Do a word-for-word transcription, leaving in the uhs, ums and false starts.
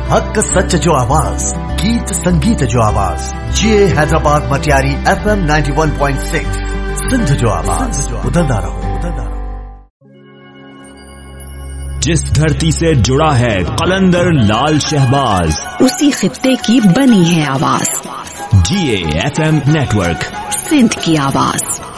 हक सच जो आवाज, गीत संगीत जो आवाज, ये Hyderabad Matiari F M ninety one point six, Sindh जो आवाज, बदलता रहो, बदलता रहो। जिस धरती से जुड़ा है कलंदर लाल शहबाज, उसी खित्ते की बनी है आवाज। जी A F M network, Sindh की आवाज।